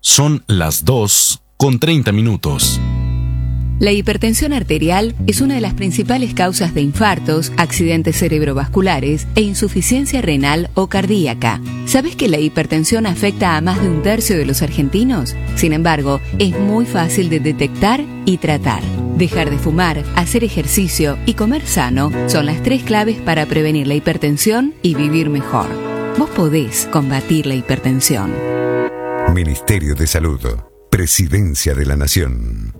Son las 2:30. La hipertensión arterial es una de las principales causas de infartos, accidentes cerebrovasculares e insuficiencia renal o cardíaca. ¿Sabes que la hipertensión afecta a más de un tercio de los argentinos? Sin embargo, es muy fácil de detectar y tratar. Dejar de fumar, hacer ejercicio y comer sano son las 3 claves para prevenir la hipertensión y vivir mejor. Vos podés combatir la hipertensión. Ministerio de Salud, Presidencia de la Nación.